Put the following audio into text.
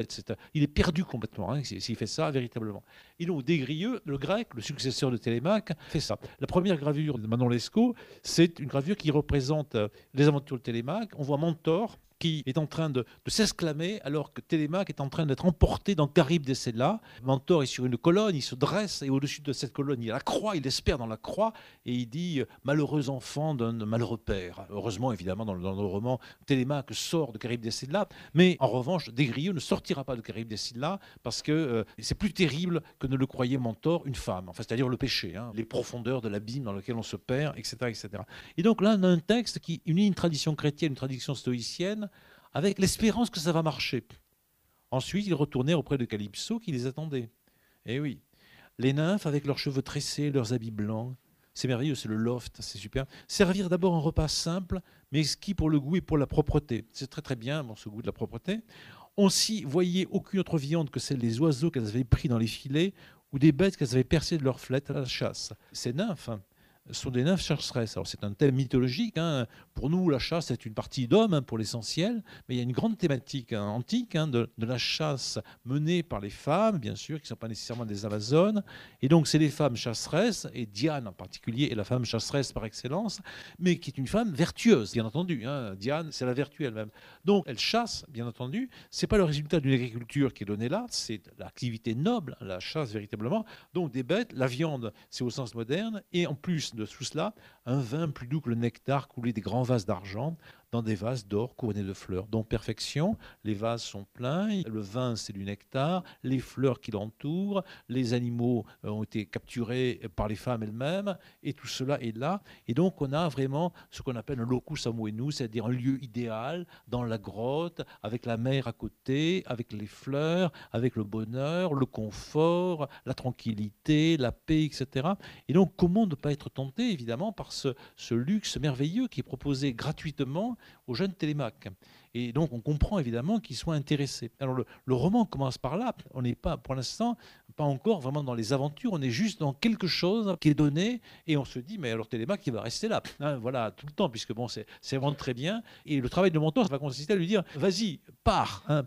Il est perdu complètement s'il fait ça véritablement. Et donc Desgrieux, le grec, le successeur de Télémaque, fait ça. La première gravure de Manon Lescaut, c'est une gravure qui représente les aventures de Télémaque. On voit Mentor qui est en train de s'exclamer alors que Télémaque est en train d'être emporté dans Charybde et Scylla. Mentor est sur une colonne, il se dresse et au-dessus de cette colonne, il y a la croix, il espère dans la croix et il dit malheureux enfant d'un malheureux père. Heureusement, évidemment, dans le roman, Télémaque sort de Charybde et Scylla, mais en revanche, Desgrieux ne sortira pas de Charybde et Scylla parce que c'est plus terrible que ne le croyait Mentor, une femme, enfin, c'est-à-dire le péché, les profondeurs de l'abîme dans lequel on se perd, etc., etc. Et donc là, on a un texte qui unit une tradition chrétienne, une tradition stoïcienne, avec l'espérance que ça va marcher. Ensuite, ils retournèrent auprès de Calypso qui les attendait. Eh oui, les nymphes avec leurs cheveux tressés, leurs habits blancs, c'est merveilleux, c'est le loft, c'est super. Servir d'abord un repas simple, mais exquis pour le goût et pour la propreté. C'est très très bien, ce goût de la propreté. On s'y voyait aucune autre viande que celle des oiseaux qu'elles avaient pris dans les filets ou des bêtes qu'elles avaient percées de leurs flettes à la chasse. Ces nymphes sont des nymphes chasseresses. Alors c'est un thème mythologique. Pour nous, la chasse est une partie d'homme pour l'essentiel, mais il y a une grande thématique antique de la chasse menée par les femmes, bien sûr, qui ne sont pas nécessairement des Amazones. Et donc c'est les femmes chasseresses, et Diane en particulier est la femme chasseresse par excellence, mais qui est une femme vertueuse, bien entendu. Diane, c'est la vertu elle-même. Donc elle chasse, bien entendu. C'est pas le résultat d'une agriculture qui est donnée là, c'est l'activité noble, la chasse véritablement. Donc des bêtes, la viande, c'est au sens moderne, et en plus de tout cela, un vin plus doux que le nectar coulé des grands vases d'argent dans des vases d'or couronnés de fleurs. Donc perfection, les vases sont pleins, le vin c'est du nectar, les fleurs qui l'entourent, les animaux ont été capturés par les femmes elles-mêmes, et tout cela est là. Et donc on a vraiment ce qu'on appelle un locus amoenus, c'est-à-dire un lieu idéal dans la grotte, avec la mer à côté, avec les fleurs, avec le bonheur, le confort, la tranquillité, la paix, etc. Et donc comment ne pas être tenté évidemment par ce luxe merveilleux qui est proposé gratuitement aux jeunes Télémaques. Et donc, on comprend évidemment qu'ils soient intéressés. Alors, le roman commence par là. On n'est pas, pour l'instant, pas encore vraiment dans les aventures. On est juste dans quelque chose qui est donné. Et on se dit, mais alors Télémaque, il va rester là. Voilà, tout le temps, puisque bon, c'est vraiment très bien. Et le travail de Mentor, ça va consister à lui dire, vas-y, pars,